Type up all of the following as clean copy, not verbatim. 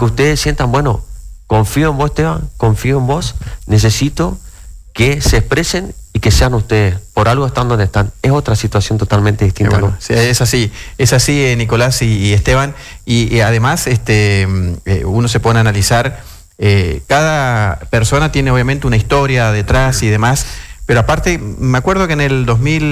que ustedes sientan, bueno, confío en vos, Esteban, confío en vos, necesito que se expresen y que sean ustedes, por algo están donde están. Es otra situación totalmente distinta, bueno, ¿no? Sí, es así, Nicolás y Esteban, y además uno se pone a analizar, cada persona tiene obviamente una historia detrás y demás, pero aparte, me acuerdo que en el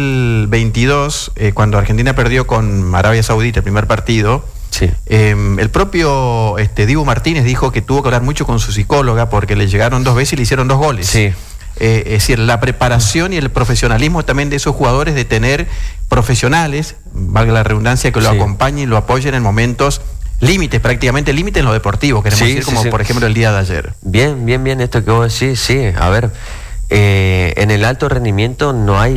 2022, cuando Argentina perdió con Arabia Saudita el primer partido, Sí. El propio Dibu Martínez dijo que tuvo que hablar mucho con su psicóloga porque le llegaron 2 veces y le hicieron 2 goles. Sí. Es decir, la preparación y el profesionalismo también de esos jugadores, de tener profesionales, valga la redundancia, que lo acompañen y lo apoyen en momentos límites, prácticamente límites en lo deportivo, queremos decir, como por ejemplo el día de ayer. Bien, esto que vos decís, sí, a ver, en el alto rendimiento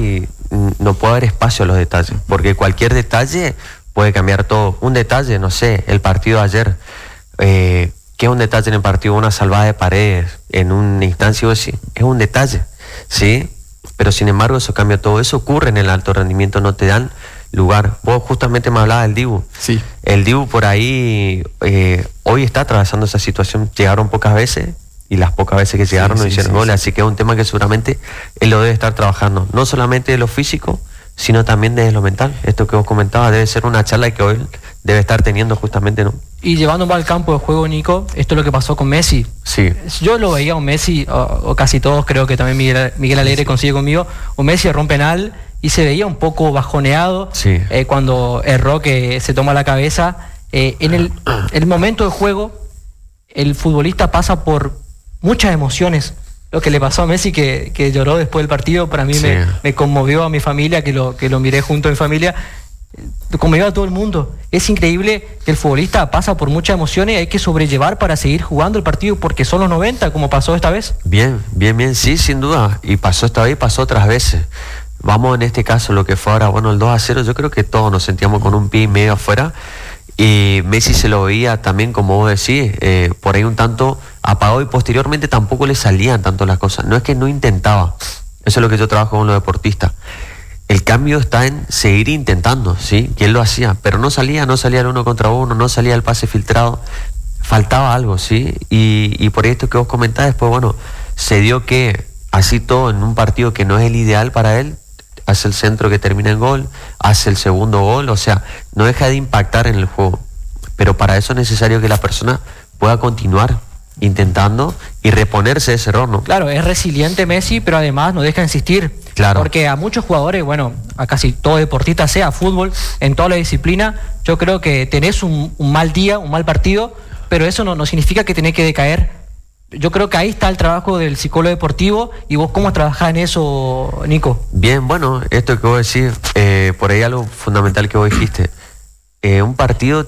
no puede haber espacio a los detalles, porque cualquier detalle puede cambiar todo. Un detalle, no sé, el partido de ayer, ¿qué es un detalle en el partido? Una salvada de paredes en una instancia, es un detalle, ¿sí? Pero sin embargo eso cambia todo. Eso ocurre en el alto rendimiento, no te dan lugar. Vos justamente me hablabas del Dibu. Sí. El Dibu por ahí hoy está atravesando esa situación. Llegaron pocas veces y las pocas veces que llegaron no hicieron goles, así que es un tema que seguramente él lo debe estar trabajando, no solamente de lo físico, sino también desde lo mental. Esto que vos comentabas debe ser una charla que hoy debe estar teniendo justamente, ¿no? Y llevándolo al campo de juego, Nico, esto es lo que pasó con Messi. Sí. Yo lo veía a un Messi, o casi todos, creo que también Miguel Alegre coincide conmigo, un Messi erró un penal y se veía un poco bajoneado cuando erró, que se toma la cabeza. En el momento de juego, el futbolista pasa por muchas emociones. Lo que le pasó a Messi, que lloró después del partido, para mí me conmovió a mi familia, que lo miré junto a mi familia, conmovió a todo el mundo. Es increíble que el futbolista pasa por muchas emociones y hay que sobrellevar para seguir jugando el partido, porque son los 90, como pasó esta vez. Bien, sí, sin duda, y pasó esta vez y pasó otras veces. Vamos, en este caso, lo que fue ahora, bueno, el 2-0, yo creo que todos nos sentíamos con un pie y medio afuera, y Messi se lo veía también, como vos decís, por ahí un tanto apagado, y posteriormente tampoco le salían tanto las cosas. No es que no intentaba, eso es lo que yo trabajo con los deportistas. El cambio está en seguir intentando, ¿sí? Que él lo hacía, pero no salía el 1 contra 1, no salía el pase filtrado, faltaba algo, ¿sí? Y por esto que vos comentás, después, bueno, se dio que así todo en un partido que no es el ideal para él, hace el centro que termina en gol, hace el segundo gol, o sea, no deja de impactar en el juego. Pero para eso es necesario que la persona pueda continuar intentando y reponerse de ese error, ¿no? Claro, es resiliente Messi, pero además no deja de insistir. Claro. Porque a muchos jugadores, bueno, a casi todo deportista, sea fútbol, en toda la disciplina, yo creo que tenés un mal día, un mal partido, pero eso no significa que tenés que decaer. Yo creo que ahí está el trabajo del psicólogo deportivo. ¿Y vos cómo trabajás en eso, Nico? Bien, bueno, esto que vos decís, por ahí algo fundamental que vos dijiste. Un partido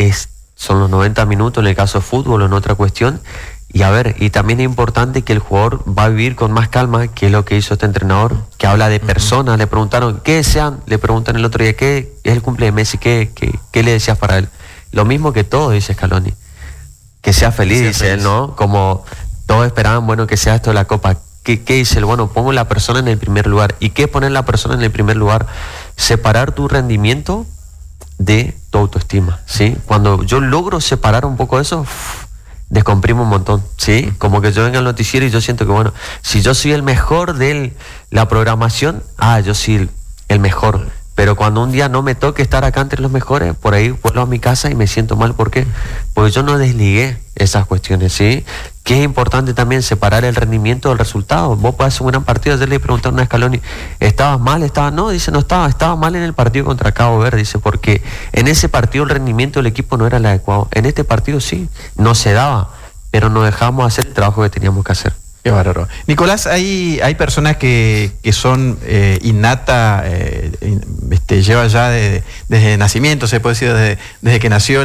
son los 90 minutos en el caso de fútbol o en otra cuestión. Y a ver, y también es importante que el jugador va a vivir con más calma, que es lo que hizo este entrenador, que habla de personas. Le preguntaron, ¿qué desean? Le preguntan el otro día, ¿qué es el cumple de Messi? ¿Qué le decías para él? Lo mismo que todo, dice Scaloni. Que sea feliz, dice él, ¿no? Como todos esperaban, bueno, que sea esto de la Copa. ¿Qué dice él? Bueno, pongo la persona en el primer lugar. ¿Y qué es poner la persona en el primer lugar? Separar tu rendimiento de tu autoestima, ¿sí? Cuando yo logro separar un poco eso, descomprimo un montón, ¿sí? Como que yo venga al noticiero y yo siento que, bueno, si yo soy el mejor de la programación, yo soy el mejor. Pero cuando un día no me toque estar acá entre los mejores, por ahí vuelvo a mi casa y me siento mal. ¿Por qué? Porque yo no desligué esas cuestiones, ¿sí? Que es importante también separar el rendimiento del resultado. Vos podés hacer un gran partido. Ayer le preguntaron a Scaloni, ¿estabas mal? No, dice, no estaba mal en el partido contra Cabo Verde, dice, porque en ese partido el rendimiento del equipo no era el adecuado. En este partido sí, no se daba, pero no dejamos hacer el trabajo que teníamos que hacer. Qué bárbaro. Nicolás, hay personas que son innata, lleva ya desde nacimiento, se puede decir, desde que nació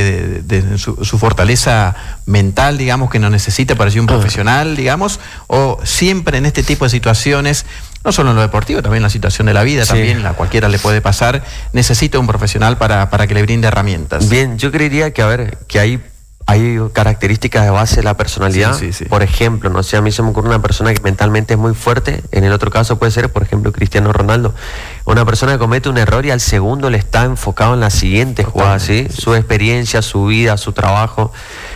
su fortaleza mental, digamos, que no necesita para ser un profesional, digamos, o siempre en este tipo de situaciones, no solo en lo deportivo, también en la situación de la vida, también a cualquiera le puede pasar, necesita un profesional para que le brinde herramientas. Bien, yo creería que hay características de base de la personalidad. Sí. Por ejemplo, no sé, a mí se me ocurre una persona que mentalmente es muy fuerte. En el otro caso puede ser, por ejemplo, Cristiano Ronaldo. Una persona que comete un error y al segundo le está enfocado en la siguiente jugada, ¿sí? Su experiencia, su vida, su trabajo.